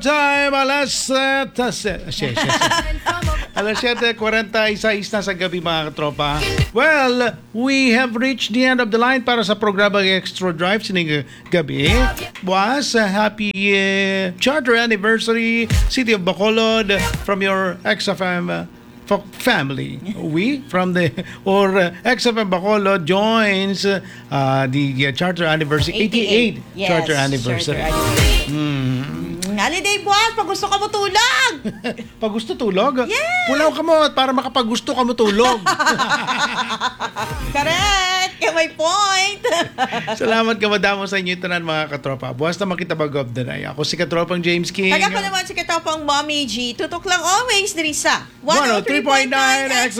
Time, alas 7:46 na sa gabi mga katropa. Well, we have reached the end of the line para sa programang Extra Drive sining gabi. Boss, happy charter anniversary, City of Bacolod, from your XFM family. We from the XFM Bacolod joins the charter anniversary 88 Yes, charter anniversary. Holiday boss, pag gusto ka mo tulog. Pag gusto tulog? Yes! Pulaw ka mo para makapag gusto ka mo tulog. Correct! Kaya may point. Salamat ka madamo sa inyo tanan mga katropa. Buwas na makitabag of the night. Ako si katropang James King. Kaya ko naman si katapang Mommy G. Tutok lang always diri sa 103.9 103.9